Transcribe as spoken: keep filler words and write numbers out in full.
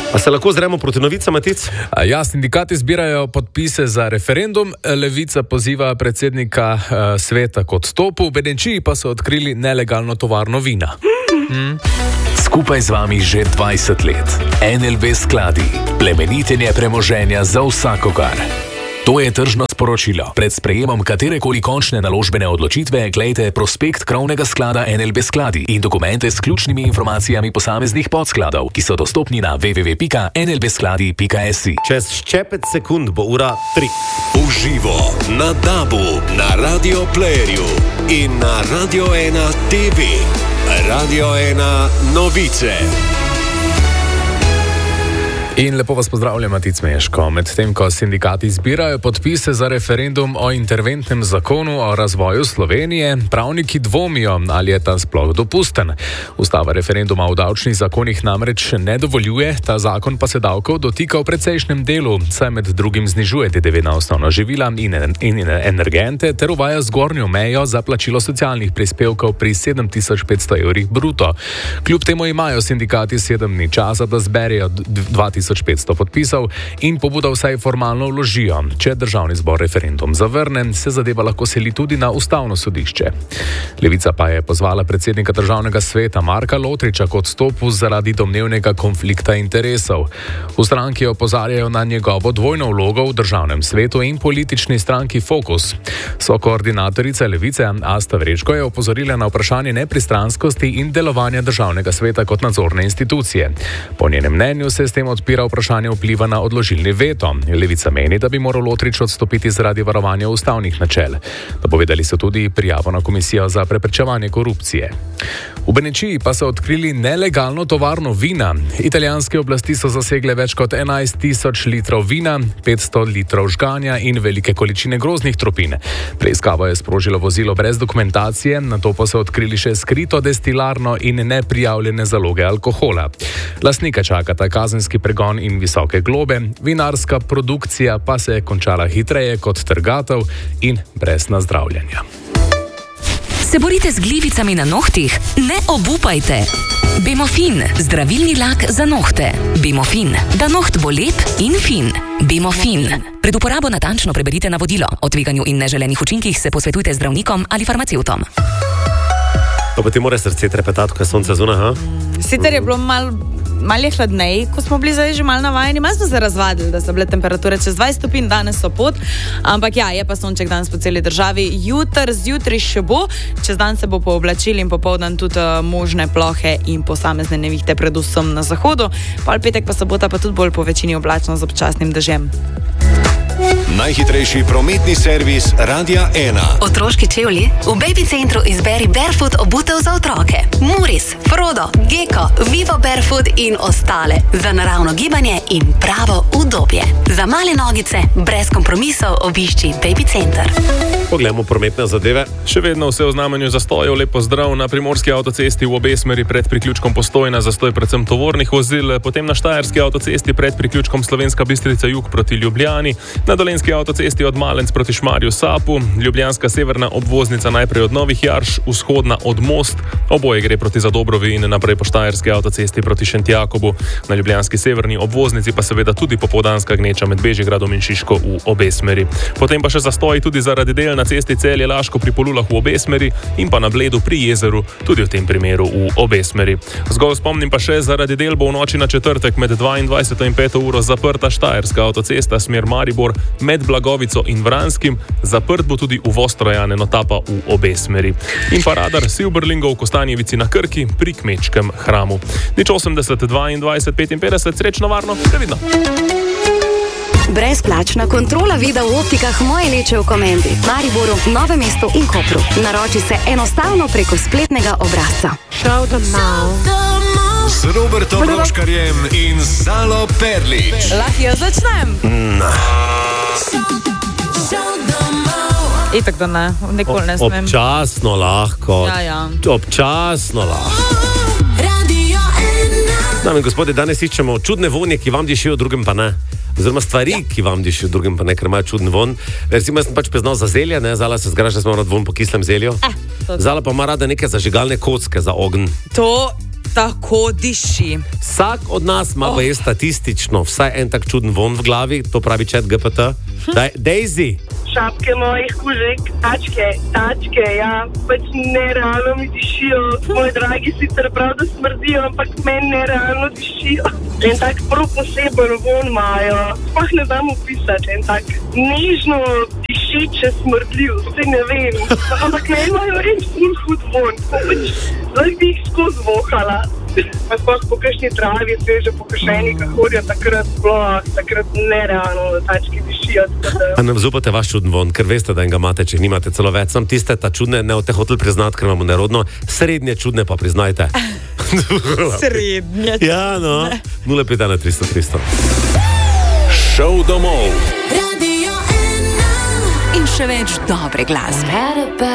A se lahko zremo proti novicam, Matic? Ja, sindikati zbirajo podpise za referendum, Levica poziva predsednika uh, sveta k odstopu, v Benečiji pa so odkrili nelegalno tovarno vina. Hmm. Skupaj z vami že dvajset let. en el be skladi. Plemenitenje premoženja za vsakogar. To je tržno sporočilo. Pred sprejemom katerekoli končne naložbene odločitve glejte prospekt krovnega sklada en el be skladi in dokumente s ključnimi informacijami posameznih podskladov, ki so dostopni na w w w pika en el be skladi pika es i. Čez ščepet sekund bo ura tri. Uživo na dabu, na Radio Playerju in na Radio ena te ve. Radio ena novice. In lepo vas pozdravljam, Matic Meško. Medtem ko sindikati zbirajo podpise za referendum o interventnem zakonu o razvoju Slovenije, pravniki dvomijo, ali je ta sploh dopusten. Ustava referenduma o davčnih zakonih namreč ne dovoljuje, ta zakon pa se davkov dotika v precejšnjem delu, saj med drugim znižuje de de ve na osnovna živila in, in, in energente ter uvaja zgornjo mejo za plačilo socialnih prispevkov pri sedem tisoč petsto evrih bruto. Kljub temu imajo sindikati sedem dni časa, da zberejo dva tisoč petsto podpisov in pobudo vsaj formalno vložijo. Če državni zbor referendum zavrne, se zadeva lahko seli tudi na ustavno sodišče. Levica pa je pozvala predsednika državnega sveta Marka Lotriča k odstopu zaradi domnevnega konflikta interesov. V stranki opozarjajo na njegovo dvojno vlogo v državnem svetu in politični stranki Fokus. Sokoordinatorica Levice Asta Vrečko je opozorila na vprašanje nepristranskosti in delovanja državnega sveta kot nadzorne institucije. Po njenem mnenju se s tem odpira vprašanje vpliva na odložilni veto. Levica meni, da bi moral Lotrič odstopiti zaradi varovanja ustavnih načel. Napovedali so tudi prijavo na komisijo za preprečevanje korupcije. V Benečiji pa so odkrili nelegalno tovarno vina. Italijanske oblasti so zasegle več kot enajst tisoč litrov vina, petsto litrov žganja in velike količine grozdnih tropin. Preiskavo je sprožilo vozilo brez dokumentacije, nato pa so odkrili še skrito destilarno in neprijavljene zaloge alkohola. Lastnika čakata kazenski pregon in visoke globe, vinarska produkcija pa se je končala hitreje kot trgatev in brez nazdravljanja. Se borite z glivicami na nohtih? Ne obupajte! Bemofin, zdravilni lak za nohte. Bemofin, da noht bo lep in fin. Bemofin. Pred uporabo natančno preberite navodilo. O tveganju in neželenih učinkih se posvetujte z zdravnikom ali farmacevtom. Pa, pa ti mora srce trepetati, ko je sonce zunaj, ha? Sicer je bilo malo mal je hladnej, ko smo bili zdaj že malo navajeni, malo smo se razvadili, da so bile temperature čez dvajset stopinj, danes so pod, ampak ja, je pa sonček danes po celi državi. Jutr zjutraj še bo, čez dan se bo pooblačil in popoldan tudi uh, možne plohe in posamezne nevihte, predvsem na zahodu. Pol petek pa sobota pa tudi bolj po večini oblačno z občasnim dežjem. Najhitrejši prometni servis Radia ena. Otroški čevlji? V Baby Centru izberi Barefoot obutev za otroke. Muris, Frodo, Gecko, Vivo Barefoot in ostale. Za naravno gibanje in pravo udobje. Za male nogice, brez kompromisov obišči Baby Center. Poglejmo prometne zadeve. Še vedno vse v znamenju zastojev. Lepo zdrav na primorski avtocesti v obe smeri pred priključkom Postojna, zastoj predvsem tovornih vozil, potem na štajerski avtocesti pred priključkom Slovenska Bistrica jug proti Ljubljani, na dolenski avtocesti od Malenc proti Šmarju Sapu, ljubljanska severna obvoznica najprej od Novih Jarš, vzhodna od Most, oboje gre proti Zadobrovi in naprej po štajerski avtocesti proti Šentjakobu, na ljubljanski severni obvoznici pa seveda tudi popoldanska gneča med Bežigradom in Šiško v obe smeri. Potem pa še zastoji tudi zaradi del na cesti Celje-Laško pri Polulah v obe smeri in pa na Bledu pri Jezeru, tudi v tem primeru v obe smeri. Zgolj spomnim pa še, zaradi del bo v noči na četrtek med dvaindvajseto in peto uro zaprta štajerska avtocesta smer Maribor med Blagovico in Vranskim, zaprt bo tudi uvoz Trojane Notapa v obe smeri. In pa radar Silberlingov v Kostanjevici na Krki pri Kmečkem hramu. Nič osemdeset dvaindvajset petinpetdeset, srečno, varno, previdno. Brezplačna kontrola vida v optikah Moje Leče v Komendi, Mariboru, Novem mestu in Kopru. Naroči se enostavno preko spletnega obrazca. Show them now. S Robertom Roškarjem in Zalo Perlič. Lahko jaz začnem? Na. Itak da ne, nikoli ne smem. Občasno lahko. Ja, ja. Občasno lahko. Dame in gospode, danes iščemo čudne vonje, ki vam dišijo, drugim pa ne. Oziroma stvari, ja, ki vam dišijo, drugim pa ne, ker imajo čuden von. Recimo, jaz sem pač poznal za zelje, ne, Zala se zgraža, smo rad von po kislem zelju. Eh, Zala pa ima rada neke zažigalne kocke za ogenj. To, tako diši. Vsak od nas ima Oh. pa je statistično vsaj en tak čuden von v glavi, to pravi chat G P T. Daj, Daisy. Šapke mojih kužek, tačke, tačke, ja, pač nerealno mi dišijo. Moji dragi sicer prav, da smrdijo, ampak meni nerealno dišijo. En tak prav poseben von imajo, sploh ne znam opisati, en tak nežno dišeče smrdljiv, vse ne vem, ampak meni imajo en ful hud von, pač zdaj bi jih skozi vohala. Pa sploh po kakšni travi, sveže pokašeni, ko hodijo takrat, sploh takrat nerealno tački dišijo. A nam zaupate vaš čuden von, ker veste, da ga imate, če nimate celo več. Sam tiste ta čudne ne boste hoteli priznati, ker imamo nerodno. Srednje čudne pa priznajte. Srednje. Ja, no. nula pet ena tristo tristo. Šov domov. In še več dobre glasbe.